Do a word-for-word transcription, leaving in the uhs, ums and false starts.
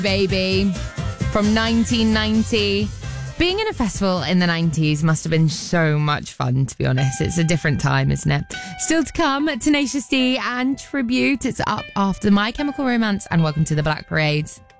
Baby from nineteen ninety. Being in a festival in the nineties must have been so much fun, to be honest. It's a different time, isn't it? Still to come, Tenacious D and Tribute. It's up after My Chemical Romance, and welcome to the Black Parade.